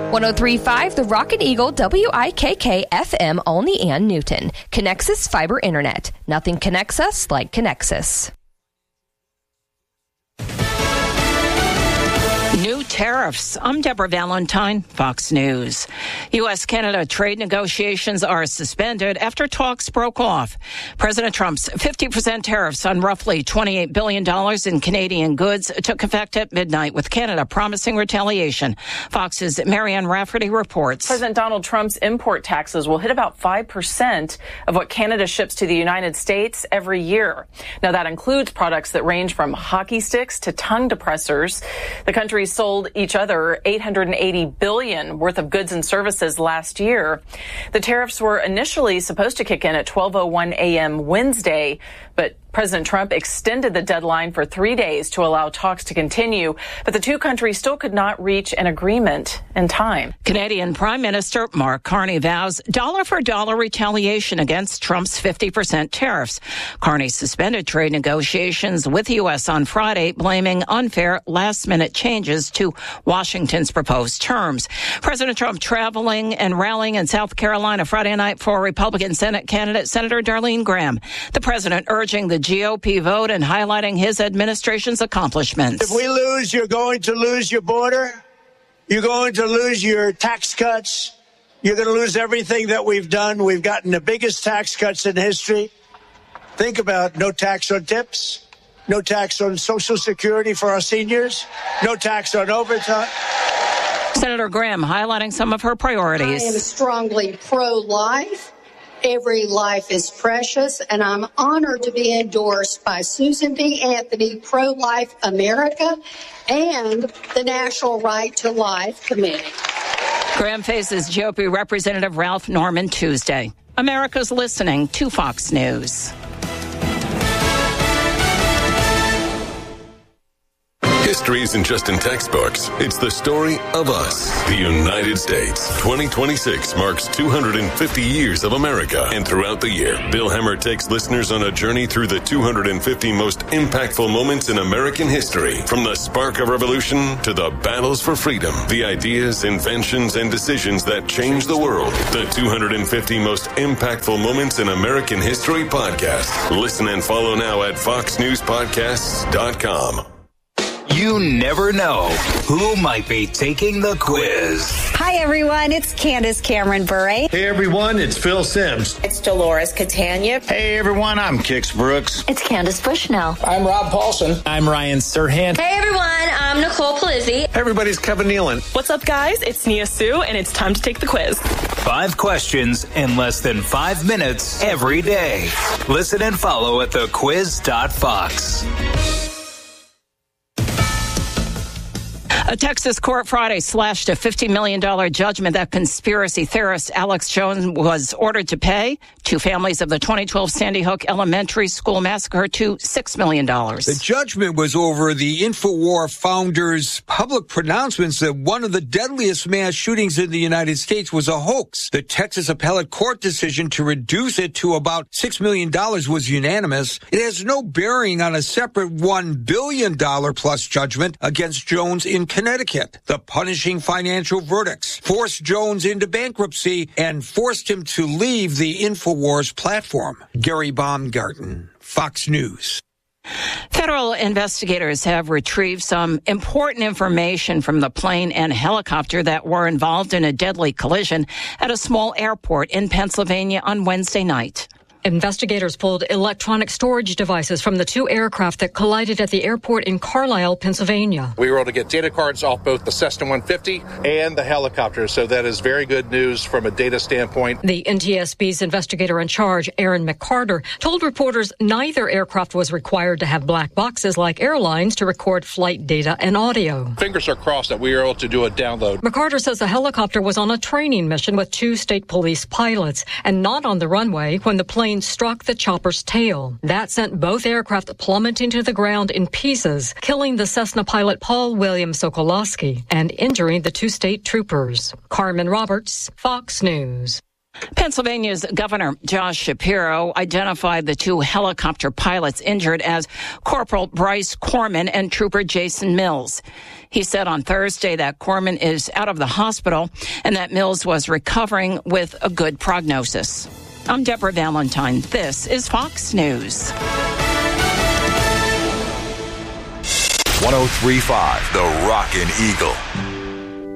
103.5 The Rockin' Eagle, WIKK FM, Olney and Newton. Connexus Fiber Internet. Nothing connects us like Connexus. New tariffs. I'm Deborah Valentine, Fox News. U.S.-Canada trade negotiations are suspended after talks broke off. President Trump's 50% tariffs on roughly $28 billion in Canadian goods took effect at midnight, with Canada promising retaliation. Fox's Marianne Rafferty reports. President Donald Trump's import taxes will hit about 5% of what Canada ships to the United States every year. Now, that includes products that range from hockey sticks to tongue depressors. The country sold each other $880 billion worth of goods and services last year. The tariffs were initially supposed to kick in at 12:01 a.m. Wednesday, but President Trump extended the deadline for 3 days to allow talks to continue, but the two countries still could not reach an agreement in time. Canadian Prime Minister Mark Carney vows dollar-for-dollar retaliation against Trump's 50% tariffs. Carney suspended trade negotiations with the U.S. on Friday, blaming unfair last-minute changes to Washington's proposed terms. President Trump traveling and rallying in South Carolina Friday night for Republican Senate candidate Senator Darlene Graham. The president urging the GOP vote and highlighting his administration's accomplishments. If we lose, you're going to lose your border. You're going to lose your tax cuts. You're going to lose everything that we've done. We've gotten the biggest tax cuts in history. Think about no tax on tips, no tax on Social Security for our seniors, no tax on overtime. Senator Graham highlighting some of her priorities. I am strongly pro-life. Every life is precious, and I'm honored to be endorsed by Susan B. Anthony, Pro-Life America, and the National Right to Life Committee. Graham faces GOP Representative Ralph Norman Tuesday. America's listening to Fox News. History isn't just in textbooks. It's the story of us, the United States. 2026 marks 250 years of America. And throughout the year, Bill Hemmer takes listeners on a journey through the 250 most impactful moments in American history. From the spark of revolution to the battles for freedom, the ideas, inventions, and decisions that changed the world. The 250 most impactful moments in American history podcast. Listen and follow now at foxnewspodcasts.com. You never know who might be taking the quiz. Hi, everyone. It's Candace Cameron Bure. Hey, everyone. It's Phil Sims. It's Dolores Catania. Hey, everyone. I'm Kix Brooks. It's Candace Bushnell. I'm Rob Paulson. I'm Ryan Serhant. Hey, everyone. I'm Nicole Palizzi. Hey, everybody's Kevin Nealon. What's up, guys? It's Nia Sue, and it's time to take the quiz. 5 questions in less than 5 minutes every day. Listen and follow at thequiz.fox. A Texas court Friday slashed a $50 million judgment that conspiracy theorist Alex Jones was ordered to pay 2 families of the 2012 Sandy Hook Elementary School massacre to $6 million. The judgment was over the InfoWar founder's public pronouncements that one of the deadliest mass shootings in the United States was a hoax. The Texas appellate court decision to reduce it to about $6 million was unanimous. It has no bearing on a separate $1 billion plus judgment against Jones in Connecticut. The punishing financial verdicts forced Jones into bankruptcy and forced him to leave the InfoWars platform. Gary Baumgarten, Fox News. Federal investigators have retrieved some important information from the plane and helicopter that were involved in a deadly collision at a small airport in Pennsylvania on Wednesday night. Investigators pulled electronic storage devices from the 2 aircraft that collided at the airport in Carlisle, Pennsylvania. We were able to get data cards off both the Cessna 150 and the helicopter, so that is very good news from a data standpoint. The NTSB's investigator in charge, Aaron McCarter, told reporters neither aircraft was required to have black boxes like airlines to record flight data and audio. Fingers are crossed that we were able to do a download. McCarter says the helicopter was on a training mission with 2 state police pilots and not on the runway when the plane struck the chopper's tail. That sent both aircraft plummeting to the ground in pieces, killing the Cessna pilot Paul William Sokolowski and injuring the 2 state troopers. Carmen Roberts, Fox News. Pennsylvania's Governor Josh Shapiro identified the two helicopter pilots injured as Corporal Bryce Corman and Trooper Jason Mills. He said on Thursday that Corman is out of the hospital and that Mills was recovering with a good prognosis. I'm Deborah Valentine. This is Fox News. 103.5 The Rockin' Eagle.